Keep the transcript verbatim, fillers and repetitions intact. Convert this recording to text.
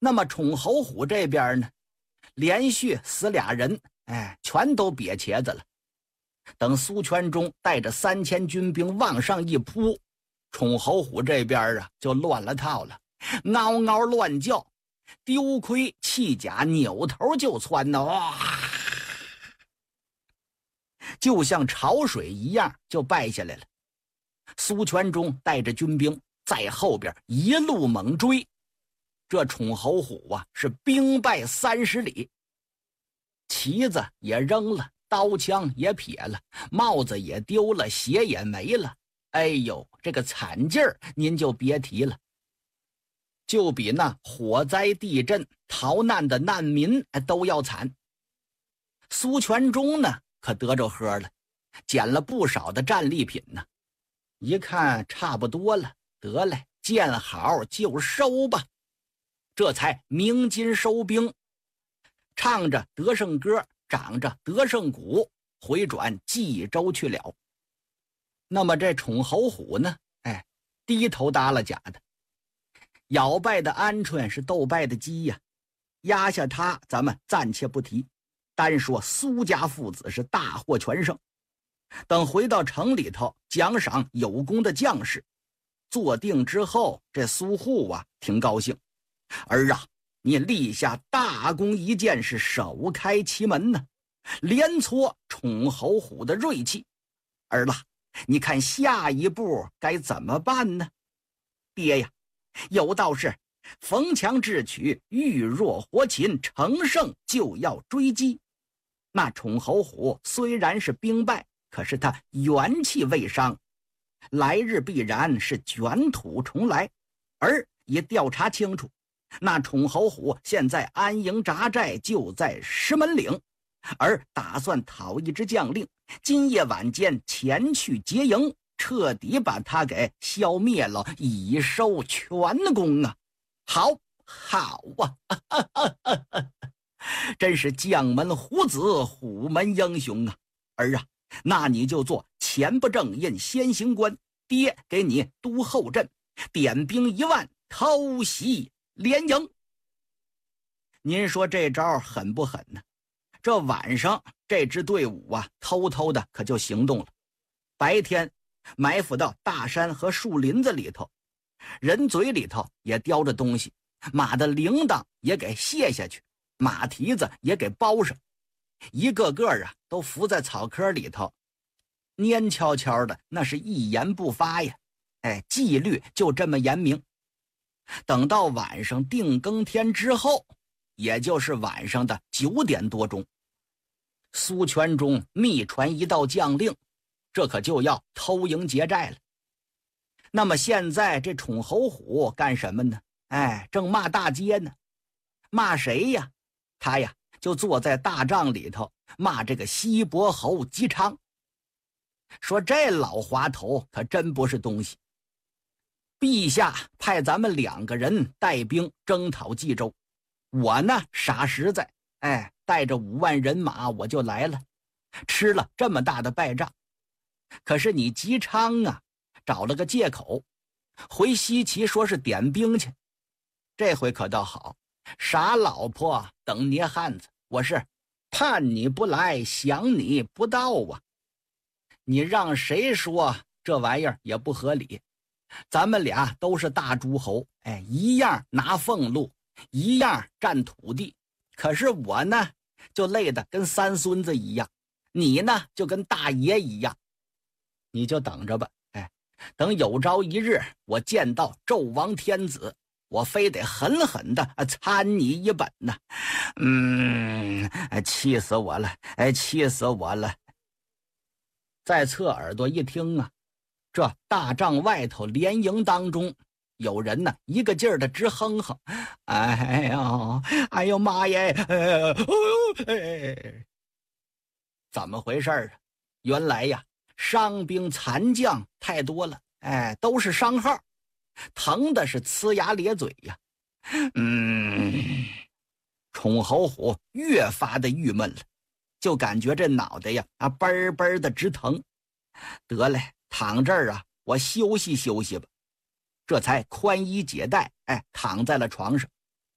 那么宠侯虎这边呢，连续死俩人，哎，全都瘪茄子了。等苏全忠带着三千军兵往上一扑，宠侯虎这边啊就乱了套了，嗷嗷乱叫，丢盔弃甲，扭头就窜呢，哇，就像潮水一样就败下来了。苏全忠带着军兵在后边一路猛追，这宠侯虎啊是兵败三十里，旗子也扔了，刀枪也撇了，帽子也丢了，鞋也没了。哎呦，这个惨劲儿您就别提了，就比那火灾地震逃难的难民都要惨。苏全忠呢可得着喝了，捡了不少的战利品呢，一看差不多了，得嘞，见好就收吧，这才鸣金收兵，唱着得胜歌，长着得胜鼓，回转冀州去了。那么这宠侯虎呢，哎，低头耷拉假的，咬败的鹌鹑是斗败的鸡呀，压下他咱们暂且不提，单说苏家父子是大获全胜。等回到城里头，奖赏有功的将士，坐定之后，这苏护啊挺高兴，儿啊，你立下大功一件，是首开奇门呢，连挫宠侯虎的锐气。儿啦，你看下一步该怎么办呢？爹呀，有道是逢强智取，遇弱活擒，乘胜就要追击。那宠侯虎虽然是兵败，可是他元气未伤，来日必然是卷土重来。而也调查清楚，那宠侯虎现在安营扎寨就在石门岭，而打算讨一支将令，今夜晚间前去劫营，彻底把他给消灭了，以收全功啊！好，好啊！真是将门虎子，虎门英雄啊！儿啊，那你就做前不正印先行官，爹给你督后镇，点兵一万，偷袭连营。您说这招狠不狠呢？这晚上这支队伍啊，偷偷的可就行动了，白天埋伏到大山和树林子里头，人嘴里头也叼着东西，马的铃铛也给卸下去，马蹄子也给包上，一个个啊都伏在草窠里头，蔫悄悄的，那是一言不发呀。哎，纪律就这么严明。等到晚上定更天之后，也就是晚上的九点多钟，苏全忠密传一道将令，这可就要偷营劫寨了。那么现在这宠侯虎干什么呢？哎，正骂大街呢。骂谁呀？他呀就坐在大帐里头骂这个西伯侯姬昌，说这老滑头可真不是东西。陛下派咱们两个人带兵征讨冀州，我呢傻实在，哎，带着五万人马我就来了，吃了这么大的败仗。可是你姬昌啊，找了个借口，回西岐说是点兵去。这回可倒好，傻老婆等捏汉子，我是盼你不来，想你不到啊。你让谁说这玩意儿也不合理。咱们俩都是大诸侯，哎，一样拿俸禄，一样占土地，可是我呢就累得跟三孙子一样，你呢就跟大爷一样。你就等着吧，哎，等有朝一日我见到纣王天子，我非得狠狠的参你一本呢。嗯，气死我了，哎，气死我了。再侧耳朵一听啊，这大帐外头连营当中有人呢一个劲儿的直哼哼，哎呀，哎呦妈耶，哎哎，怎么回事啊？原来呀，伤兵残将太多了，哎，都是伤号，疼的是呲牙咧嘴呀。嗯，宠侯虎越发的郁闷了，就感觉这脑袋呀啊嘣嘣的直疼。得嘞，躺这儿啊，我休息休息吧。这才宽衣解带，哎，躺在了床上。